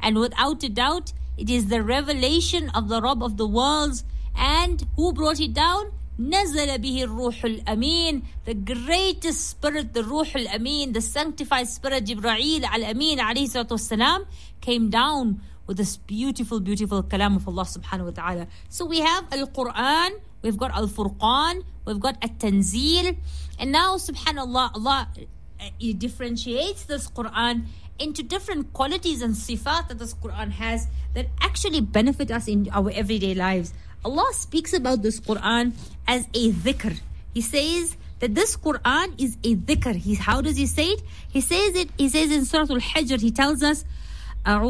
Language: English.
And without a doubt, it is the revelation of the Rabb of the worlds. And who brought it down? نزل به الروح الأمين, the greatest spirit, the Ruh al-Amin, the sanctified spirit, Jibreel al-Amin alayhi salatu wassalam, came down with this beautiful, beautiful kalam of Allah subhanahu wa ta'ala. So we have Al-Quran, we've got Al-Furqan, we've got At-Tanzeel, and now subhanallah, Allah differentiates this Quran into different qualities and sifat that this Quran has that actually benefit us in our everyday lives. Allah speaks about this Quran as a dhikr. He says that this Quran is a dhikr. How does he say it? He says in Surah Al-Hijr, he tells us,